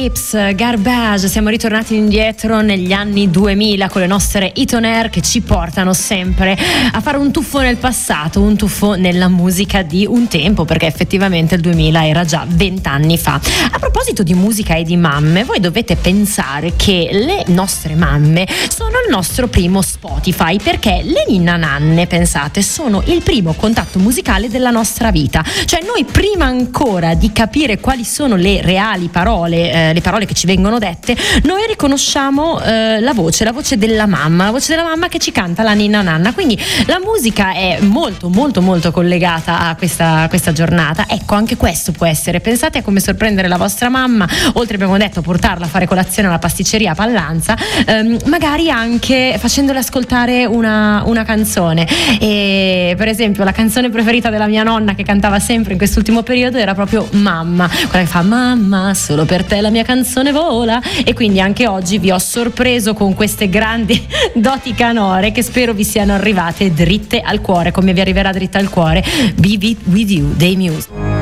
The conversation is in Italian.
Lips, Garbage. Siamo ritornati indietro negli anni 2000 con le nostre Hit on Air che ci portano sempre a fare un tuffo nel passato, un tuffo nella musica di un tempo, perché effettivamente il 2000 era già 20 anni fa. A proposito di musica e di mamme, voi dovete pensare che le nostre mamme sono il nostro primo Spotify, perché le ninna nanne, pensate, sono il primo contatto musicale della nostra vita. Cioè noi, prima ancora di capire quali sono le reali parole, le parole che ci vengono dette, noi riconosciamo la voce della mamma che ci canta la ninna nanna. Quindi la musica è molto molto molto collegata a questa giornata. Ecco, anche questo può essere, pensate a come sorprendere la vostra mamma, oltre, abbiamo detto, portarla a fare colazione alla pasticceria a Pallanza, magari anche facendole ascoltare una canzone. E per esempio la canzone preferita della mia nonna, che cantava sempre in quest'ultimo periodo, era proprio Mamma, quella che fa mamma, solo per te la mia canzone vola. E quindi anche oggi vi ho sorpreso con queste grandi doti canore che spero vi siano arrivate dritte al cuore, come vi arriverà dritta al cuore Be With You dei Muse.